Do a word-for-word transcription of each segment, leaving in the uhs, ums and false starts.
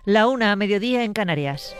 La una, mediodía en Canarias.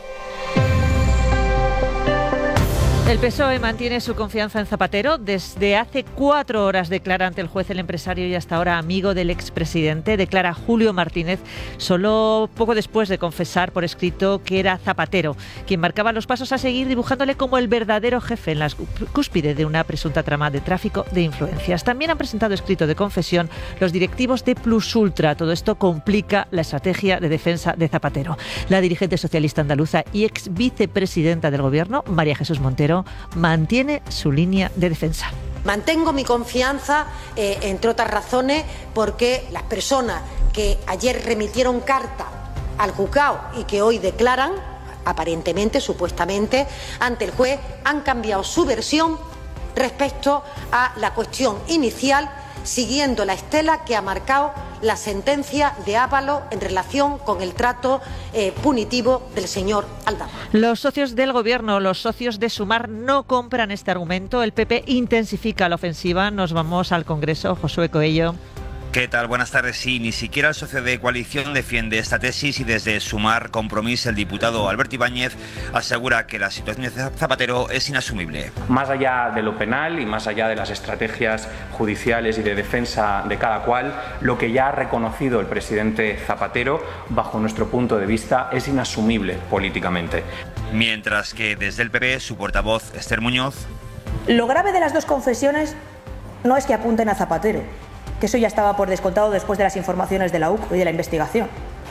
El P S O E mantiene su confianza en Zapatero. Desde hace cuatro horas declara ante el juez el empresario y hasta ahora amigo del expresidente. Declara Julio Martínez, solo poco después de confesar por escrito que era Zapatero quien marcaba los pasos a seguir, dibujándole como el verdadero jefe en la cúspide de una presunta trama de tráfico de influencias. También han presentado escrito de confesión los directivos de Plus Ultra. Todo esto complica la estrategia de defensa de Zapatero. La dirigente socialista andaluza y ex vicepresidenta del Gobierno, María Jesús Montero, mantiene su línea de defensa. Mantengo mi confianza, eh, entre otras razones, porque las personas que ayer remitieron carta al juzgado y que hoy declaran, aparentemente, supuestamente, ante el juez, han cambiado su versión respecto a la cuestión inicial, siguiendo la estela que ha marcado la sentencia de Ábalos en relación con el trato eh, punitivo del señor Aldama. Los socios del Gobierno, los socios de Sumar, no compran este argumento. El P P intensifica la ofensiva. Nos vamos al Congreso. Josué Coello. ¿Qué tal? Buenas tardes. Sí, ni siquiera el socio de coalición defiende esta tesis y desde Sumar Compromís el diputado Alberto Ibáñez asegura que la situación de Zapatero es inasumible. Más allá de lo penal y más allá de las estrategias judiciales y de defensa de cada cual, lo que ya ha reconocido el presidente Zapatero, bajo nuestro punto de vista, es inasumible políticamente. Mientras que desde el P P, su portavoz Esther Muñoz. Lo grave de las dos confesiones no es que apunten a Zapatero, que eso ya estaba por descontado después de las informaciones de la U C y de la investigación.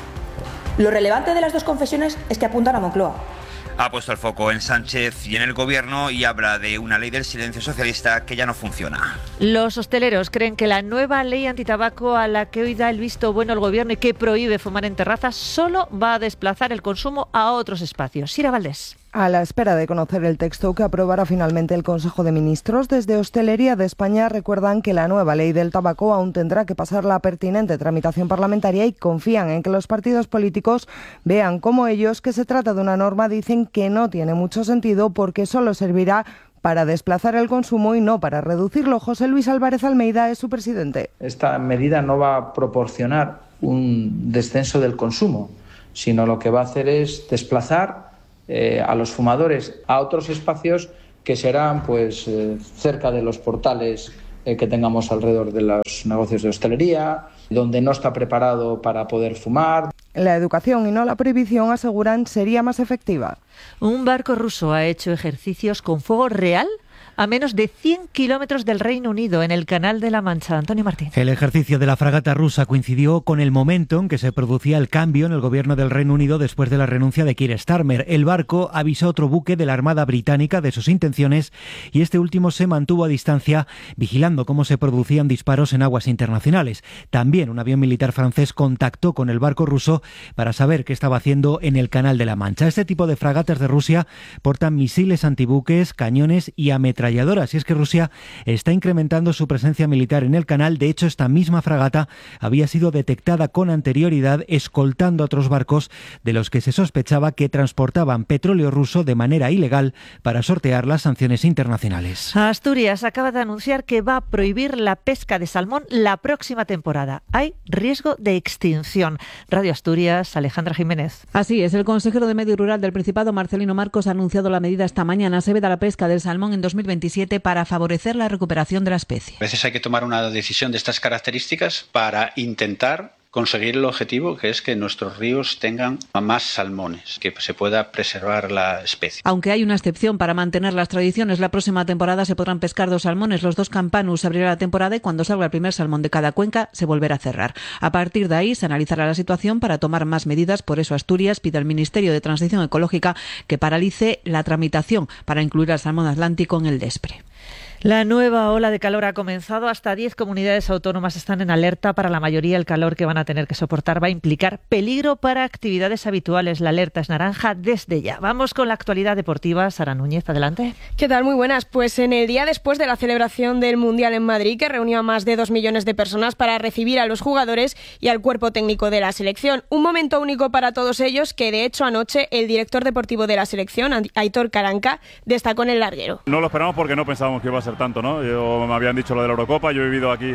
Lo relevante de las dos confesiones es que apuntan a Moncloa. Ha puesto el foco en Sánchez y en el Gobierno y habla de una ley del silencio socialista que ya no funciona. Los hosteleros creen que la nueva ley antitabaco a la que hoy da el visto bueno el Gobierno y que prohíbe fumar en terrazas solo va a desplazar el consumo a otros espacios. Sira Valdés. A la espera de conocer el texto que aprobará finalmente el Consejo de Ministros, desde Hostelería de España recuerdan que la nueva ley del tabaco aún tendrá que pasar la pertinente tramitación parlamentaria y confían en que los partidos políticos vean como ellos que se trata de una norma, dicen que no tiene mucho sentido porque solo servirá para desplazar el consumo y no para reducirlo. José Luis Álvarez Almeida es su presidente. Esta medida no va a proporcionar un descenso del consumo, sino lo que va a hacer es desplazar Eh, a los fumadores a otros espacios que serán pues eh, cerca de los portales eh, que tengamos alrededor de los negocios de hostelería, donde no está preparado para poder fumar. La educación y no la prohibición, aseguran, sería más efectiva. Un barco ruso ha hecho ejercicios con fuego real a menos de cien kilómetros del Reino Unido, en el Canal de la Mancha. Antonio Martín. El ejercicio de la fragata rusa coincidió con el momento en que se producía el cambio en el gobierno del Reino Unido después de la renuncia de Keir Starmer. El barco avisó a otro buque de la Armada Británica de sus intenciones y este último se mantuvo a distancia vigilando cómo se producían disparos en aguas internacionales. También un avión militar francés contactó con el barco ruso para saber qué estaba haciendo en el Canal de la Mancha. Este tipo de fragatas de Rusia portan misiles antibuques, cañones y ametralladoras. Y es que Rusia está incrementando su presencia militar en el canal. De hecho, esta misma fragata había sido detectada con anterioridad escoltando a otros barcos de los que se sospechaba que transportaban petróleo ruso de manera ilegal para sortear las sanciones internacionales. Asturias acaba de anunciar que va a prohibir la pesca de salmón la próxima temporada. Hay riesgo de extinción. Radio Asturias, Alejandra Jiménez. Así es, el consejero de Medio Rural del Principado, Marcelino Marcos, ha anunciado la medida esta mañana. Se veda la pesca del salmón en dos mil veintisiete para favorecer la recuperación de la especie. A veces hay que tomar una decisión de estas características para intentar conseguir el objetivo, que es que nuestros ríos tengan más salmones, que se pueda preservar la especie. Aunque hay una excepción para mantener las tradiciones, la próxima temporada se podrán pescar dos salmones. Los dos campanus se abrirá la temporada y cuando salga el primer salmón de cada cuenca se volverá a cerrar. A partir de ahí se analizará la situación para tomar más medidas. Por eso Asturias pide al Ministerio de Transición Ecológica que paralice la tramitación para incluir al salmón atlántico en el DESPRE. La nueva ola de calor ha comenzado. Hasta diez comunidades autónomas están en alerta. Para la mayoría, el calor que van a tener que soportar va a implicar peligro para actividades habituales. La alerta es naranja desde ya. Vamos con la actualidad deportiva. Sara Núñez, adelante. ¿Qué tal? Muy buenas. Pues en el día después de la celebración del Mundial en Madrid, que reunió a más de dos millones de personas para recibir a los jugadores y al cuerpo técnico de la selección. Un momento único para todos ellos que, de hecho, anoche el director deportivo de la selección, Aitor Caranca, destacó en el larguero. No lo esperamos porque no pensábamos que iba a ser tanto, ¿no? Yo, me habían dicho lo de la Eurocopa, yo he vivido aquí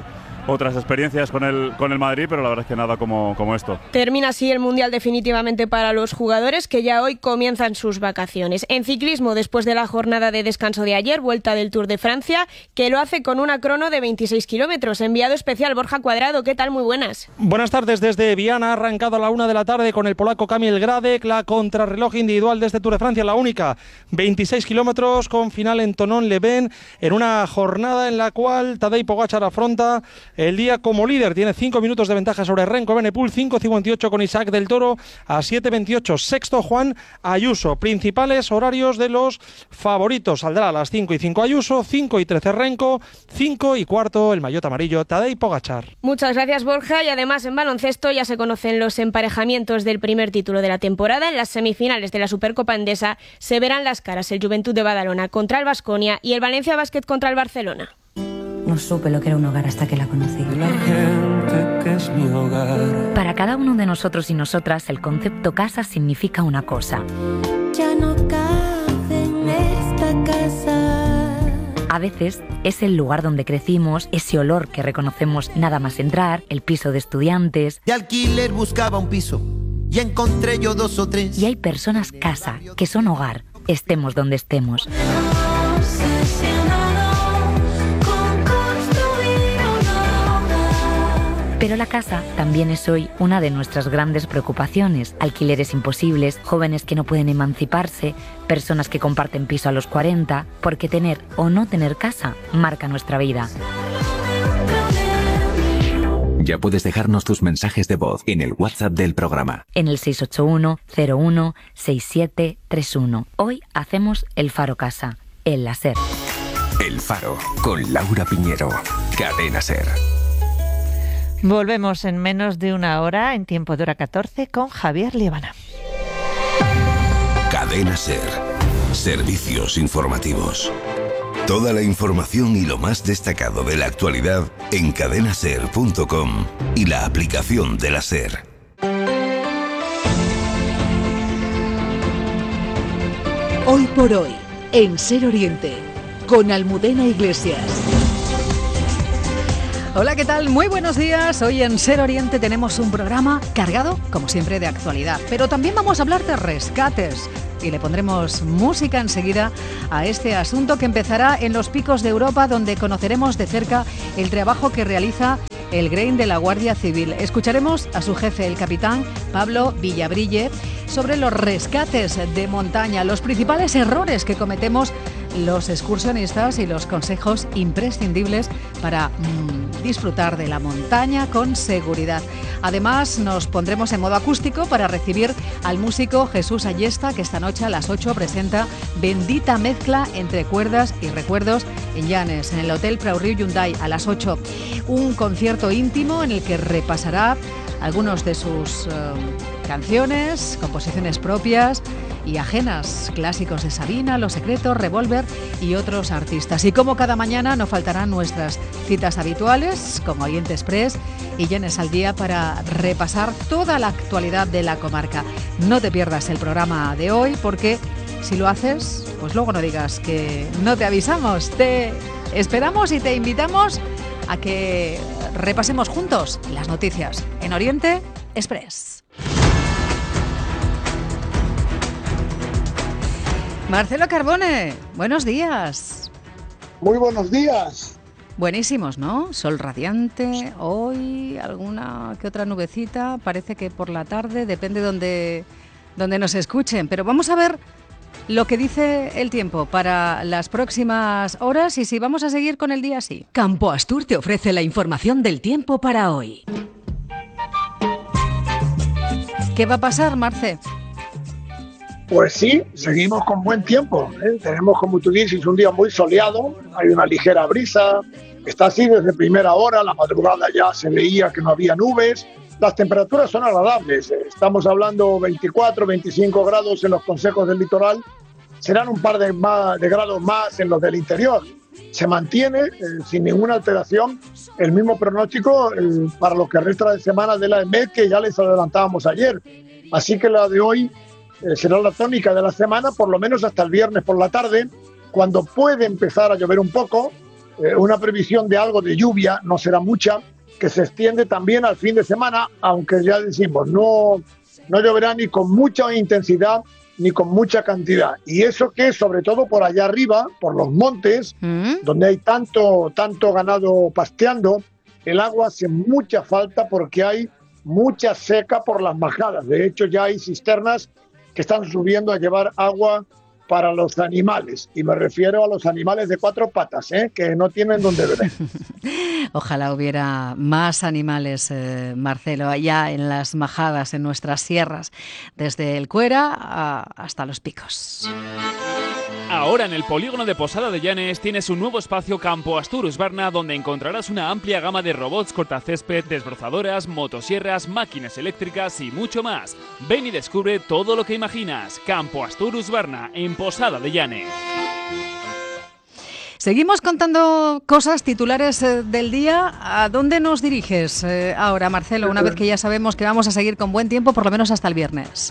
otras experiencias con el, con el Madrid, pero la verdad es que nada como, como esto. Termina así el Mundial definitivamente para los jugadores que ya hoy comienzan sus vacaciones. En ciclismo, después de la jornada de descanso de ayer, vuelta del Tour de Francia, que lo hace con una crono de veintiséis kilómetros. Enviado especial Borja Cuadrado, ¿qué tal? Muy buenas. Buenas tardes desde Viana, ha arrancado a la una de la tarde con el polaco Kamil Gradek, la contrarreloj individual de este Tour de Francia, la única, veintiséis kilómetros con final en Thonon-les-Bains, en una jornada en la cual Tadej Pogačar afronta el día como líder, tiene cinco minutos de ventaja sobre Renko Evenepoel, cinco cincuenta y ocho con Isaac del Toro a siete veintiocho. Sexto Juan Ayuso. Principales horarios de los favoritos: saldrá a las cinco y cinco Ayuso, cinco y trece Renko, cinco y cuarto el maillot amarillo Tadej Pogačar. Muchas gracias, Borja. Y además en baloncesto ya se conocen los emparejamientos del primer título de la temporada. En las semifinales de la Supercopa Endesa se verán las caras el Juventud de Badalona contra el Baskonia y el Valencia Basket contra el Barcelona. No supe lo que era un hogar hasta que la conocí. La gente que es mi hogar. Para cada uno de nosotros y nosotras, el concepto casa significa una cosa. Ya no cabe en esta casa. A veces es el lugar donde crecimos, ese olor que reconocemos nada más entrar, el piso de estudiantes. De alquiler buscaba un piso y encontré yo dos o tres. Y hay personas casa, que son hogar, estemos donde estemos. Pero la casa también es hoy una de nuestras grandes preocupaciones. Alquileres imposibles, jóvenes que no pueden emanciparse, personas que comparten piso a los cuarenta, porque tener o no tener casa marca nuestra vida. Ya puedes dejarnos tus mensajes de voz en el WhatsApp del programa. En el seis ocho uno, cero uno, seis siete tres uno. Hoy hacemos el Faro Casa, el SER. El Faro, con Laura Piñero. Cadena SER. Volvemos en menos de una hora, en tiempo de hora catorce, con Javier Liébana. Cadena SER. Servicios informativos. Toda la información y lo más destacado de la actualidad en cadena ser punto com y la aplicación de la SER. Hoy por hoy, en SER Oriente, con Almudena Iglesias. Hola, ¿qué tal? Muy buenos días. Hoy en SER Oriente tenemos un programa cargado, como siempre, de actualidad. Pero también vamos a hablar de rescates. Y le pondremos música enseguida a este asunto que empezará en los Picos de Europa, donde conoceremos de cerca el trabajo que realiza el Grain de la Guardia Civil. Escucharemos a su jefe, el capitán Pablo Villabrille, sobre los rescates de montaña, los principales errores que cometemos los excursionistas y los consejos imprescindibles para mmm, disfrutar de la montaña con seguridad. Además, nos pondremos en modo acústico para recibir al músico Jesús Ayesta, que esta noche a las ocho presenta Bendita Mezcla entre cuerdas y recuerdos en Llanes, en el Hotel Prau-Riu Hyundai, a las ocho. Un concierto íntimo en el que repasará algunos de sus uh, canciones, composiciones propias y ajenas, clásicos de Sabina, Los Secretos, Revolver y otros artistas. Y como cada mañana no faltarán nuestras citas habituales, como Oriente Express y Llanes al Día, para repasar toda la actualidad de la comarca. No te pierdas el programa de hoy, porque si lo haces, pues luego no digas que no te avisamos. Te esperamos y te invitamos a que repasemos juntos las noticias en Oriente Express. Marcelo Carbone, buenos días. Muy buenos días. Buenísimos, ¿no? Sol radiante, hoy alguna que otra nubecita, parece que por la tarde, depende donde, donde nos escuchen. Pero vamos a ver lo que dice el tiempo para las próximas horas y si vamos a seguir con el día así. Campo Astur te ofrece la información del tiempo para hoy. ¿Qué va a pasar, Marce? Pues sí, seguimos con buen tiempo, ¿eh? Tenemos, como tú dices, un día muy soleado, hay una ligera brisa, está así desde primera hora, la madrugada ya se veía que no había nubes, las temperaturas son agradables, ¿eh? Estamos hablando veinticuatro, veinticinco grados en los consejos del litoral, serán un par de, más, de grados más en los del interior. Se mantiene eh, sin ninguna alteración el mismo pronóstico eh, para lo que resta de semana de la E M E D, que ya les adelantábamos ayer, así que la de hoy Eh, será la tónica de la semana, por lo menos hasta el viernes por la tarde, cuando puede empezar a llover un poco, eh, una previsión de algo de lluvia, no será mucha, que se extiende también al fin de semana, aunque ya decimos, no, no lloverá ni con mucha intensidad ni con mucha cantidad. Y eso que sobre todo por allá arriba, por los montes, ¿Mm? donde hay tanto, tanto ganado pasteando, el agua hace mucha falta porque hay mucha seca por las majadas. De hecho, ya hay cisternas que están subiendo a llevar agua para los animales, y me refiero a los animales de cuatro patas, ¿eh? que no tienen donde beber. Ojalá hubiera más animales, eh, Marcelo, allá en las majadas, en nuestras sierras, desde el Cuera a, hasta los Picos. Ahora en el polígono de Posada de Llanes tienes un nuevo espacio Campo Astur Husqvarna, donde encontrarás una amplia gama de robots cortacésped, desbrozadoras, motosierras, máquinas eléctricas y mucho más. Ven y descubre todo lo que imaginas. Campo Astur Husqvarna, en Posada de Llanes. Seguimos contando cosas, titulares eh, del día. ¿A dónde nos diriges eh, ahora, Marcelo, una vez que ya sabemos que vamos a seguir con buen tiempo, por lo menos hasta el viernes?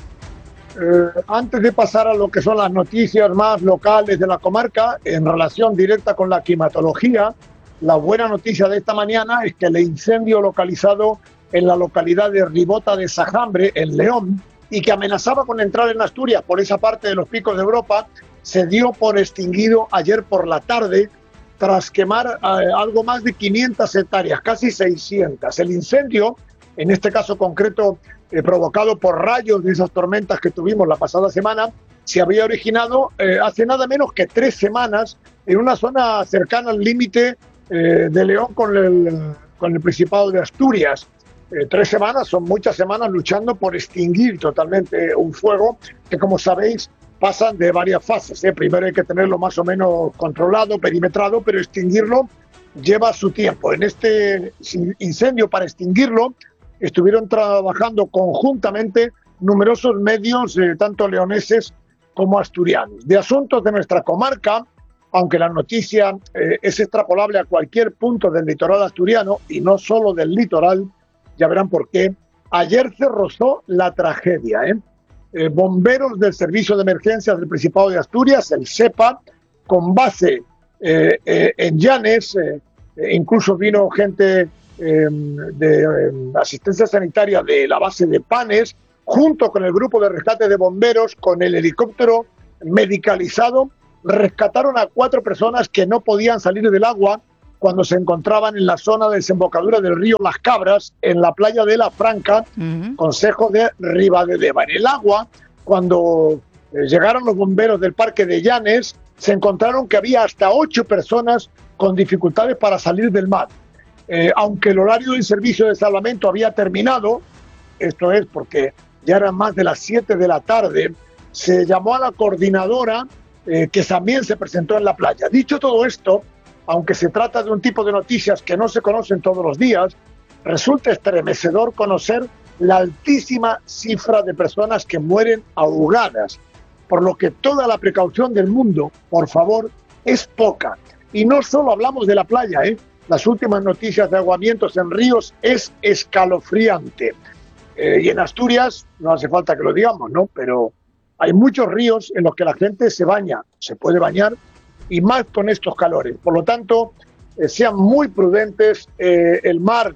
Eh, antes de pasar a lo que son las noticias más locales de la comarca, en relación directa con la climatología, la buena noticia de esta mañana es que el incendio localizado en la localidad de Ribota de Sajambre, en León, y que amenazaba con entrar en Asturias por esa parte de los Picos de Europa, se dio por extinguido ayer por la tarde tras quemar eh, algo más de quinientas hectáreas, casi seiscientas. El incendio, en este caso concreto, Eh, provocado por rayos de esas tormentas que tuvimos la pasada semana, se había originado eh, hace nada menos que tres semanas en una zona cercana al límite eh, de León con el, con el Principado de Asturias. Eh, tres semanas son muchas semanas luchando por extinguir totalmente un fuego que, como sabéis, pasan de varias fases, ¿eh? Primero hay que tenerlo más o menos controlado, perimetrado, pero extinguirlo lleva su tiempo. En este incendio, para extinguirlo, estuvieron trabajando conjuntamente numerosos medios, eh, tanto leoneses como asturianos. De asuntos de nuestra comarca, aunque la noticia eh, es extrapolable a cualquier punto del litoral asturiano, y no solo del litoral, ya verán por qué, ayer se rozó la tragedia. ¿eh? Eh, bomberos del Servicio de Emergencias del Principado de Asturias, el SEPA, con base eh, eh, en Llanes, eh, eh, incluso vino gente Eh, de eh, asistencia sanitaria de la base de Panes, junto con el grupo de rescate de bomberos, con el helicóptero medicalizado, rescataron a cuatro personas que no podían salir del agua cuando se encontraban en la zona de desembocadura del río Las Cabras, en la playa de La Franca, uh-huh. concejo de Ribadedeva. En el agua, cuando eh, llegaron los bomberos del Parque de Llanes, se encontraron que había hasta ocho personas con dificultades para salir del mar. Eh, aunque el horario del servicio de salvamento había terminado, esto es porque ya eran más de las siete de la tarde, se llamó a la coordinadora eh, que también se presentó en la playa. Dicho todo esto, aunque se trata de un tipo de noticias que no se conocen todos los días, resulta estremecedor conocer la altísima cifra de personas que mueren ahogadas, por lo que toda la precaución del mundo, por favor, es poca. Y no solo hablamos de la playa, ¿eh? Las últimas noticias de ahogamientos en ríos es escalofriante. Eh, y en Asturias, no hace falta que lo digamos, ¿no? Pero hay muchos ríos en los que la gente se baña, se puede bañar, y más con estos calores. Por lo tanto, eh, sean muy prudentes. Eh, el mar,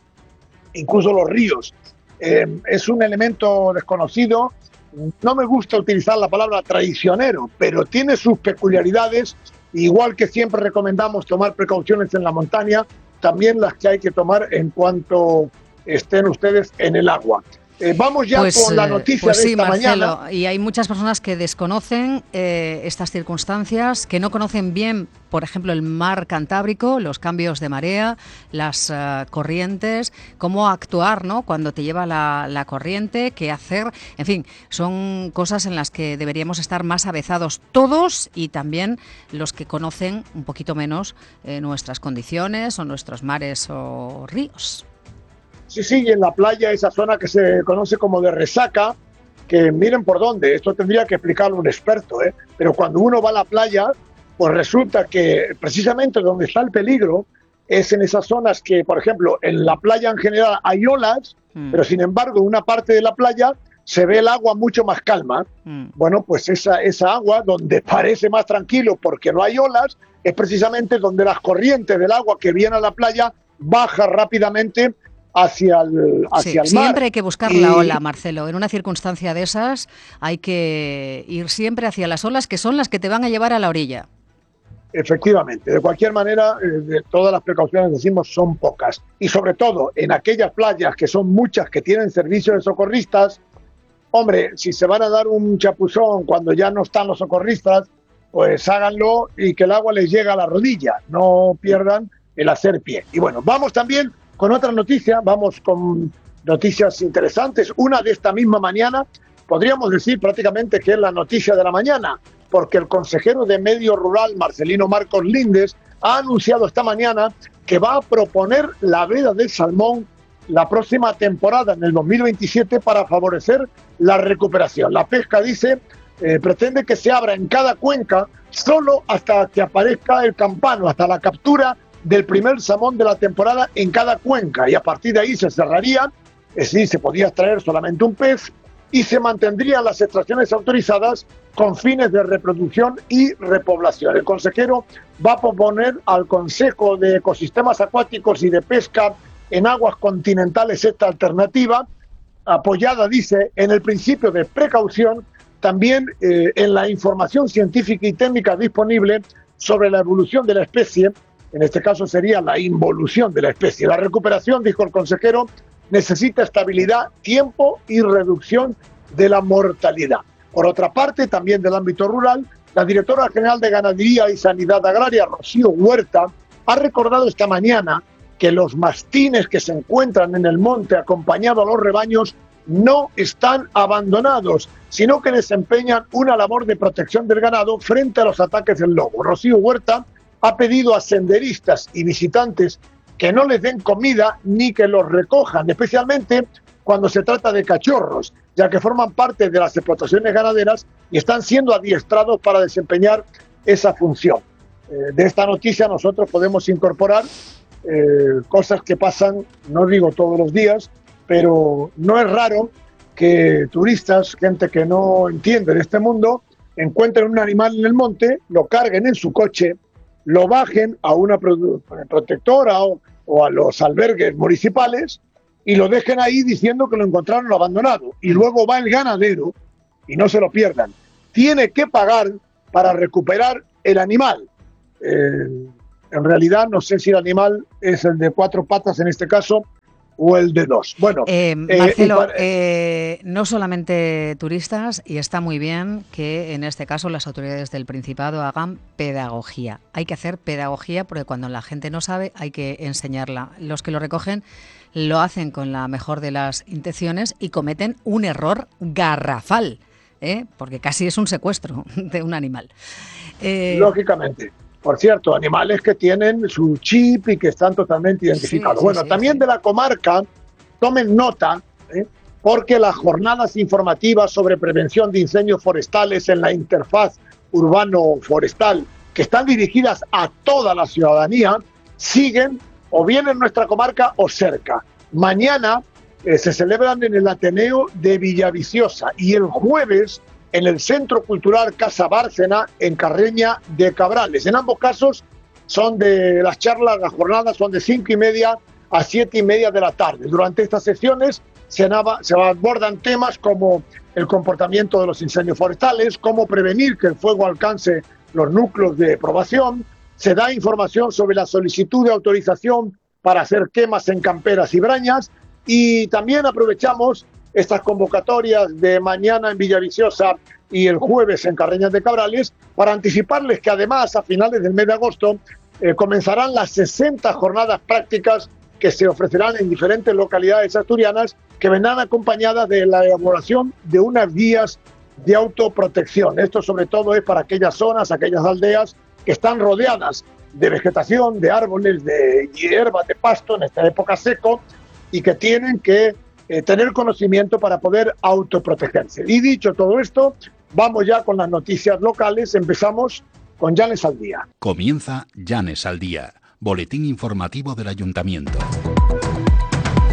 incluso los ríos, eh, es un elemento desconocido. No me gusta utilizar la palabra traicionero, pero tiene sus peculiaridades. Igual que siempre recomendamos tomar precauciones en la montaña, también las que hay que tomar en cuanto estén ustedes en el agua. Eh, vamos ya pues, con la noticia pues de sí, esta Marcelo, mañana. Y hay muchas personas que desconocen eh, estas circunstancias, que no conocen bien, por ejemplo, el mar Cantábrico, los cambios de marea, las uh, corrientes, cómo actuar, ¿no?, cuando te lleva la, la corriente, qué hacer. En fin, son cosas en las que deberíamos estar más avezados todos, y también los que conocen un poquito menos eh, nuestras condiciones o nuestros mares o ríos. Sí, sí, y en la playa, esa zona que se conoce como de resaca, que miren por dónde, esto tendría que explicarlo un experto, ¿eh? Pero cuando uno va a la playa, pues resulta que precisamente donde está el peligro es en esas zonas que, por ejemplo, en la playa en general hay olas, mm. pero sin embargo en una parte de la playa se ve el agua mucho más calma. Mm. Bueno, pues esa, esa agua donde parece más tranquilo porque no hay olas, es precisamente donde las corrientes del agua que vienen a la playa baja rápidamente hacia el, hacia sí, el mar. Siempre hay que buscar y... la ola, Marcelo. En una circunstancia de esas hay que ir siempre hacia las olas, que son las que te van a llevar a la orilla. Efectivamente. De cualquier manera, eh, de todas las precauciones, decimos, son pocas. Y sobre todo, en aquellas playas, que son muchas, que tienen servicio de socorristas, hombre, si se van a dar un chapuzón cuando ya no están los socorristas, pues háganlo y que el agua les llegue a la rodilla. No pierdan el hacer pie. Y bueno, vamos también con otra noticia, vamos con noticias interesantes. Una de esta misma mañana, podríamos decir prácticamente que es la noticia de la mañana, porque el consejero de Medio Rural, Marcelino Marcos Lindes, ha anunciado esta mañana que va a proponer la veda del salmón la próxima temporada, en el dos mil veintisiete, para favorecer la recuperación. La pesca, dice, eh, pretende que se abra en cada cuenca solo hasta que aparezca el campano, hasta la captura del primer salmón de la temporada en cada cuenca, y a partir de ahí se cerraría, es decir, se podía extraer solamente un pez y se mantendrían las extracciones autorizadas con fines de reproducción y repoblación. El consejero va a proponer al Consejo de Ecosistemas Acuáticos y de Pesca en Aguas Continentales esta alternativa, apoyada, dice, en el principio de precaución, también eh, en la información científica y técnica disponible sobre la evolución de la especie. En este caso sería la involución de la especie. La recuperación, dijo el consejero, necesita estabilidad, tiempo y reducción de la mortalidad. Por otra parte, también del ámbito rural, la directora general de Ganadería y Sanidad Agraria, Rocío Huerta, ha recordado esta mañana que los mastines que se encuentran en el monte acompañados a los rebaños no están abandonados, sino que desempeñan una labor de protección del ganado frente a los ataques del lobo. Rocío Huerta ha pedido a senderistas y visitantes que no les den comida ni que los recojan, especialmente cuando se trata de cachorros, ya que forman parte de las explotaciones ganaderas y están siendo adiestrados para desempeñar esa función. Eh, de esta noticia nosotros podemos incorporar eh, cosas que pasan, no digo todos los días, pero no es raro que turistas, gente que no entiende de este mundo, encuentren un animal en el monte, lo carguen en su coche, lo bajen a una pro- protectora o, o a los albergues municipales y lo dejen ahí diciendo que lo encontraron abandonado. Y luego va el ganadero, y no se lo pierdan, tiene que pagar para recuperar el animal. Eh, en realidad no sé si el animal es el de cuatro patas en este caso o el de dos. Bueno, eh, Marcelo, eh, para... eh, no solamente turistas, y está muy bien que en este caso las autoridades del Principado hagan pedagogía. Hay que hacer pedagogía porque cuando la gente no sabe hay que enseñarla. Los que lo recogen lo hacen con la mejor de las intenciones y cometen un error garrafal, ¿eh? Porque casi es un secuestro de un animal. Eh... Lógicamente. Por cierto, animales que tienen su chip y que están totalmente identificados. Sí, sí, bueno, sí, también sí. De la comarca, tomen nota, ¿eh? porque las jornadas informativas sobre prevención de incendios forestales en la interfaz urbano-forestal, que están dirigidas a toda la ciudadanía, siguen o bien en nuestra comarca o cerca. Mañana eh, se celebran en el Ateneo de Villaviciosa y el jueves en el Centro Cultural Casa Bárcena, en Carreña de Cabrales. En ambos casos son de las charlas, las jornadas son de cinco y media a siete y media de la tarde. Durante estas sesiones se, nava, se abordan temas como el comportamiento de los incendios forestales, cómo prevenir que el fuego alcance los núcleos de probación, se da información sobre la solicitud de autorización para hacer quemas en camperas y brañas, y también aprovechamos estas convocatorias de mañana en Villaviciosa y el jueves en Carreñas de Cabrales para anticiparles que además a finales del mes de agosto eh, comenzarán las sesenta jornadas prácticas que se ofrecerán en diferentes localidades asturianas, que vendrán acompañadas de la elaboración de unas guías de autoprotección. Esto sobre todo es para aquellas zonas, aquellas aldeas que están rodeadas de vegetación, de árboles, de hierbas, de pasto en esta época seco, y que tienen que Eh, tener conocimiento para poder autoprotegerse. Y dicho todo esto, vamos ya con las noticias locales. Empezamos con Llanes al Día. Comienza Llanes al Día, boletín informativo del Ayuntamiento.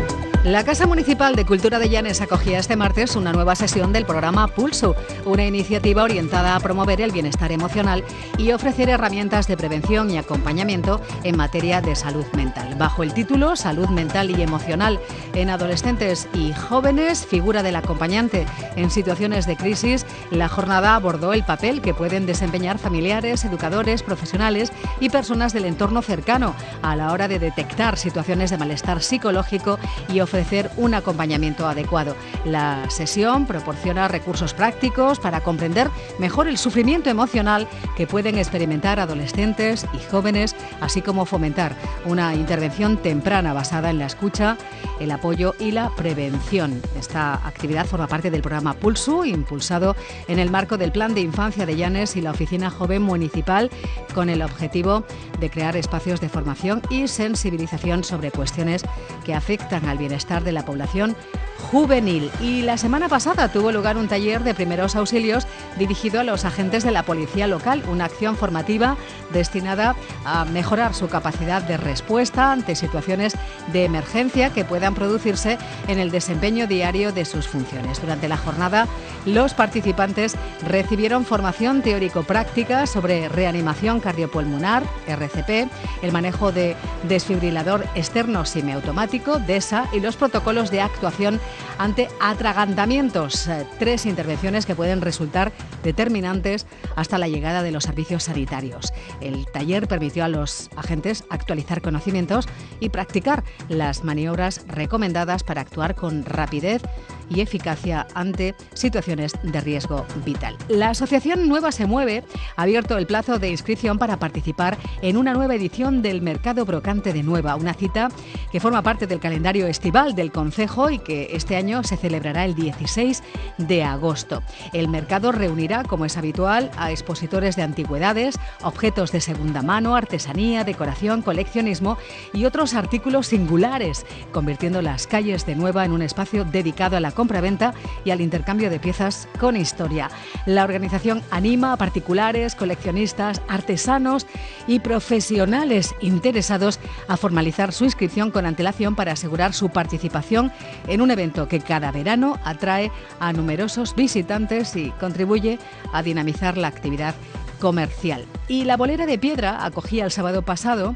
La Casa Municipal de Cultura de Llanes acogía este martes una nueva sesión del programa Pulso, una iniciativa orientada a promover el bienestar emocional y ofrecer herramientas de prevención y acompañamiento en materia de salud mental. Bajo el título Salud mental y emocional en adolescentes y jóvenes, figura del acompañante en situaciones de crisis, la jornada abordó el papel que pueden desempeñar familiares, educadores, profesionales y personas del entorno cercano a la hora de detectar situaciones de malestar psicológico y ofrecer ofrecer un acompañamiento adecuado. La sesión proporciona recursos prácticos para comprender mejor el sufrimiento emocional que pueden experimentar adolescentes y jóvenes, así como fomentar una intervención temprana basada en la escucha, el apoyo y la prevención. Esta actividad forma parte del programa Pulso, impulsado en el marco del Plan de Infancia de Llanes y la Oficina Joven Municipal, con el objetivo de crear espacios de formación y sensibilización sobre cuestiones que afectan al bienestar de la población juvenil. Y la semana pasada tuvo lugar un taller de primeros auxilios dirigido a los agentes de la policía local, una acción formativa destinada a mejorar su capacidad de respuesta ante situaciones de emergencia que puedan producirse en el desempeño diario de sus funciones. Durante la jornada, los participantes recibieron formación teórico-práctica sobre reanimación cardiopulmonar, R C P, el manejo de desfibrilador externo semiautomático, D E S A, y los protocolos de actuación ante atragantamientos, tres intervenciones que pueden resultar determinantes hasta la llegada de los servicios sanitarios. El taller permitió a los agentes actualizar conocimientos y practicar las maniobras recomendadas para actuar con rapidez y eficacia ante situaciones de riesgo vital. La asociación Nueva se mueve ha abierto el plazo de inscripción para participar en una nueva edición del Mercado Brocante de Nueva, una cita que forma parte del calendario estival del concejo y que este año se celebrará el dieciséis de agosto. El mercado reunirá, como es habitual, a expositores de antigüedades, objetos de segunda mano, artesanía, decoración, coleccionismo y otros artículos singulares, convirtiendo las calles de Nueva en un espacio dedicado a la compraventa y al intercambio de piezas con historia. La organización anima a particulares, coleccionistas, artesanos y profesionales interesados a formalizar su inscripción con antelación para asegurar su participación en un evento que cada verano atrae a numerosos visitantes y contribuye a dinamizar la actividad comercial. Y la Bolera de Piedra acogía el sábado pasado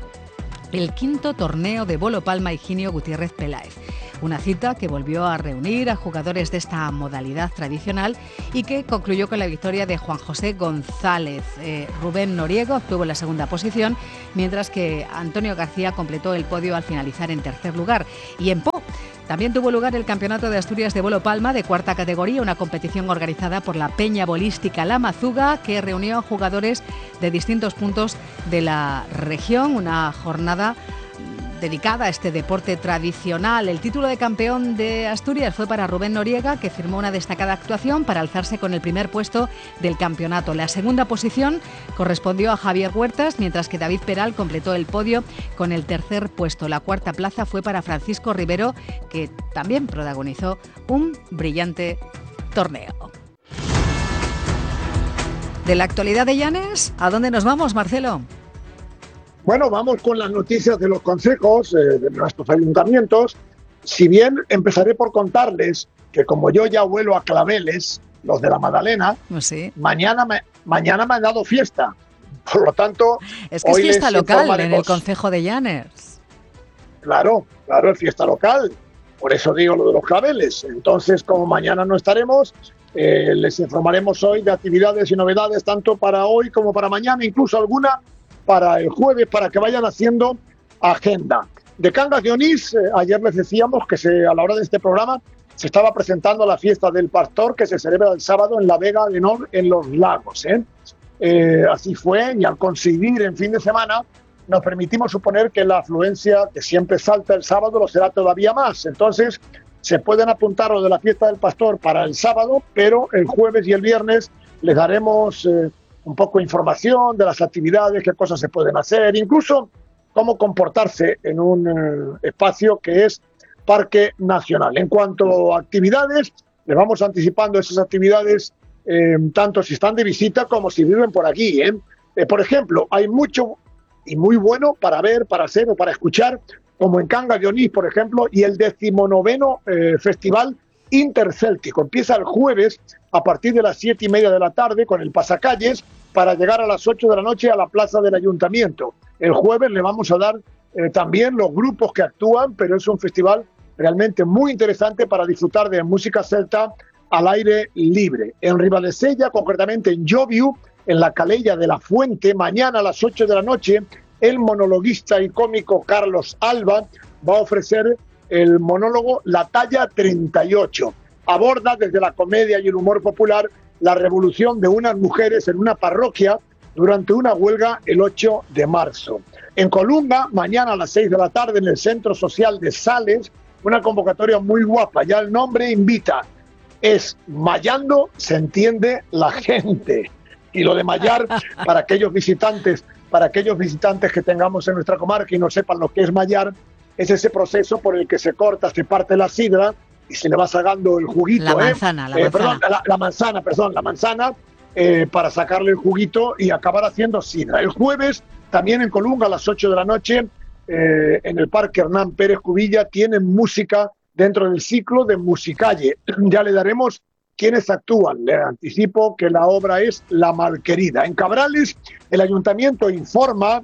el quinto torneo de Bolo Palma Higinio Gutiérrez Peláez. Una cita que volvió a reunir a jugadores de esta modalidad tradicional y que concluyó con la victoria de Juan José González. Eh, Rubén Noriego obtuvo la segunda posición, mientras que Antonio García completó el podio al finalizar en tercer lugar. Y en Po también tuvo lugar el Campeonato de Asturias de Bolo Palma de cuarta categoría, una competición organizada por la Peña Bolística La Mazuga, que reunió a jugadores de distintos puntos de la región. Una jornada dedicada a este deporte tradicional. El título de campeón de Asturias fue para Rubén Noriega, que firmó una destacada actuación para alzarse con el primer puesto del campeonato. La segunda posición correspondió a Javier Huertas, mientras que David Peral completó el podio con el tercer puesto. La cuarta plaza fue para Francisco Rivero, que también protagonizó un brillante torneo. De la actualidad de Llanes, ¿a dónde nos vamos, Marcelo? Bueno, vamos con las noticias de los consejos, eh, de nuestros ayuntamientos. Si bien empezaré por contarles que como yo ya vuelo a Claveles, los de la Magdalena, sí. mañana, me, mañana me han dado fiesta. Por lo tanto, es que hoy es fiesta les local en el concejo de Llanes. Claro, claro, es fiesta local. Por eso digo lo de los Claveles. Entonces, como mañana no estaremos, eh, les informaremos hoy de actividades y novedades, tanto para hoy como para mañana, incluso alguna para el jueves, para que vayan haciendo agenda. De Cangas de Onís, eh, ayer les decíamos que se, a la hora de este programa se estaba presentando la fiesta del pastor, que se celebra el sábado en la Vega de Nor, en Los Lagos. ¿eh? Eh, así fue, y al coincidir en fin de semana, nos permitimos suponer que la afluencia, que siempre salta el sábado, lo será todavía más. Entonces, se pueden apuntar lo de la fiesta del pastor para el sábado, pero el jueves y el viernes les daremos Eh, un poco de información de las actividades, qué cosas se pueden hacer, incluso cómo comportarse en un eh, espacio que es Parque Nacional. En cuanto a actividades, les vamos anticipando esas actividades, eh, tanto si están de visita como si viven por aquí. ¿eh? Eh, por ejemplo, hay mucho y muy bueno para ver, para hacer o para escuchar como en Cangas de Onís, por ejemplo, y el decimonoveno eh, Festival Intercéltico. Empieza el jueves a partir de las siete y media de la tarde con el pasacalles para llegar a las ocho de la noche a la plaza del Ayuntamiento. El jueves le vamos a dar eh, también los grupos que actúan, pero es un festival realmente muy interesante para disfrutar de música celta al aire libre. En Ribadesella, concretamente en Lloviu, en la Calella de la Fuente, mañana a las ocho de la noche, el monologuista y cómico Carlos Alba va a ofrecer el monólogo La Talla treinta y ocho. Aborda desde la comedia y el humor popular la revolución de unas mujeres en una parroquia durante una huelga el ocho de marzo. En Colunga, mañana a las seis de la tarde en el Centro Social de Sales, una convocatoria muy guapa, ya el nombre invita, es Mayando se entiende la gente. Y lo de mayar, para aquellos visitantes, para aquellos visitantes que tengamos en nuestra comarca y no sepan lo que es mayar, es ese proceso por el que se corta, se parte la sidra y se le va sacando el juguito. La manzana, ¿eh? la Eh, manzana. perdón, la, la manzana, perdón, la manzana, eh, para sacarle el juguito y acabar haciendo sidra. El jueves, también en Colunga, a las ocho de la noche, eh, en el Parque Hernán Pérez Cubilla, tienen música dentro del ciclo de Musicalle. Ya le daremos quiénes actúan. Le anticipo que la obra es La Malquerida. En Cabrales, el Ayuntamiento informa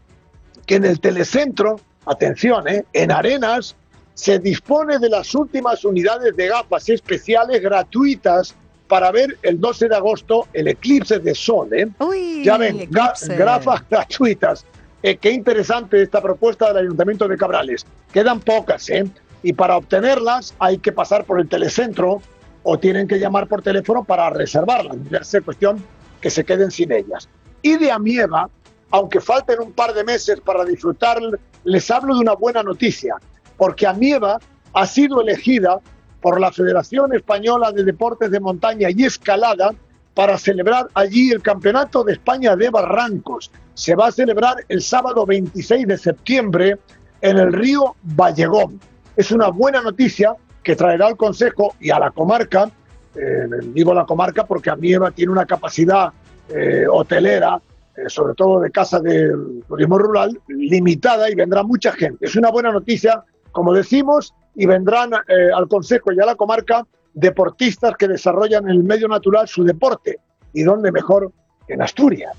que en el telecentro, atención, ¿eh? en Arenas, se dispone de las últimas unidades de gafas especiales gratuitas para ver el doce de agosto el eclipse de sol. ¿eh? Uy, ya ven, ga gafas gratuitas. Eh, qué interesante esta propuesta del Ayuntamiento de Cabrales. Quedan pocas, ¿eh? y para obtenerlas hay que pasar por el telecentro o tienen que llamar por teléfono para reservarlas. Ya es cuestión que se queden sin ellas. Y de Amieva, aunque falten un par de meses para disfrutar, les hablo de una buena noticia, porque Amieva ha sido elegida por la Federación Española de Deportes de Montaña y Escalada para celebrar allí el Campeonato de España de Barrancos. Se va a celebrar el sábado veintiséis de septiembre en el río Vallegón. Es una buena noticia que traerá al Concejo y a la comarca, eh, digo la comarca porque Amieva tiene una capacidad eh, hotelera, eh, sobre todo de casa de turismo rural, limitada y vendrá mucha gente. Es una buena noticia, como decimos, y vendrán eh, al Concejo y a la comarca deportistas que desarrollan en el medio natural su deporte. ¿Y dónde mejor? En Asturias.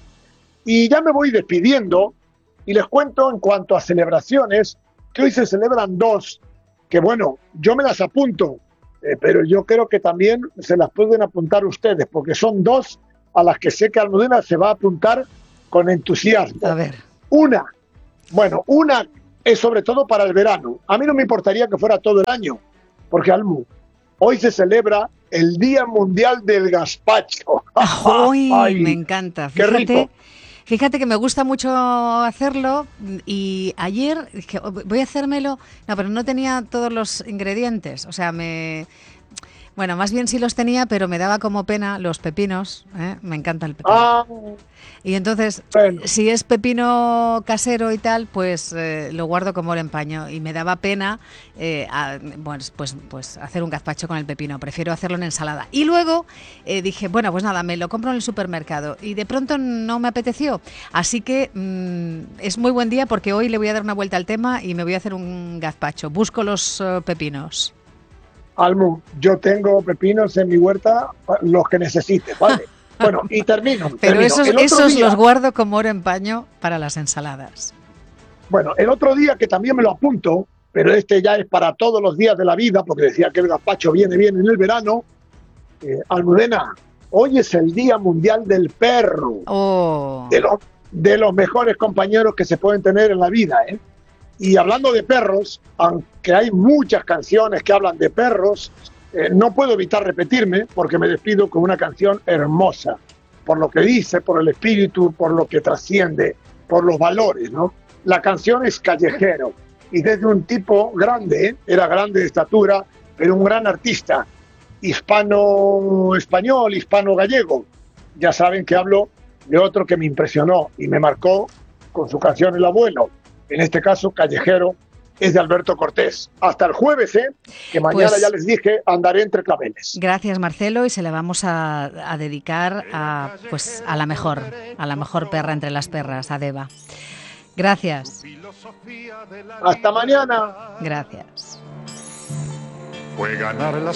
Y ya me voy despidiendo y les cuento en cuanto a celebraciones, que hoy se celebran dos, que bueno, yo me las apunto, eh, pero yo creo que también se las pueden apuntar ustedes, porque son dos a las que sé que Almudena se va a apuntar con entusiasmo. A ver. Una, bueno, una es sobre todo para el verano. A mí no me importaría que fuera todo el año, porque Almu, hoy se celebra el Día Mundial del Gazpacho. ¡Ay! Ay, Me encanta. ¡Qué Fíjate, rico! Fíjate que me gusta mucho hacerlo y ayer dije, voy a hacérmelo, no, pero no tenía todos los ingredientes, o sea, me... Bueno, más bien sí los tenía, pero me daba como pena los pepinos, ¿eh? Me encanta el pepino. Ah, Y entonces, bueno. si es pepino casero y tal, pues eh, lo guardo como el empaño. Y me daba pena eh, a, pues, pues, pues hacer un gazpacho con el pepino. Prefiero hacerlo en ensalada. Y luego eh, dije, bueno, pues nada, me lo compro en el supermercado. Y de pronto no me apeteció. Así que mmm, es muy buen día porque hoy le voy a dar una vuelta al tema y me voy a hacer un gazpacho. Busco los uh, pepinos. Almu, yo tengo pepinos en mi huerta, los que necesites, ¿vale? Bueno, y termino. Pero termino. esos, El otro esos día, los guardo como oro en paño para las ensaladas. Bueno, el otro día que también me lo apunto, pero este ya es para todos los días de la vida, porque decía que el gazpacho viene bien en el verano. Eh, Almudena, hoy es el Día Mundial del Perro. Oh. De, lo, de los mejores compañeros que se pueden tener en la vida, ¿eh? Y hablando de perros, aunque hay muchas canciones que hablan de perros, eh, no puedo evitar repetirme porque me despido con una canción hermosa, por lo que dice, por el espíritu, por lo que trasciende, por los valores, ¿no? La canción es Callejero y desde un tipo grande, ¿eh? Era grande de estatura, pero un gran artista, hispano-español, hispano-gallego. Ya saben que hablo de otro que me impresionó y me marcó con su canción El Abuelo. En este caso, Callejero, es de Alberto Cortés. Hasta el jueves, ¿eh? Que mañana, Pues, ya les dije, andaré entre claveles. Gracias, Marcelo, y se la vamos a, a dedicar a, pues, a la mejor, a la mejor perra entre las perras, a Deva. Gracias. Hasta mañana. Gracias. Fue ganar la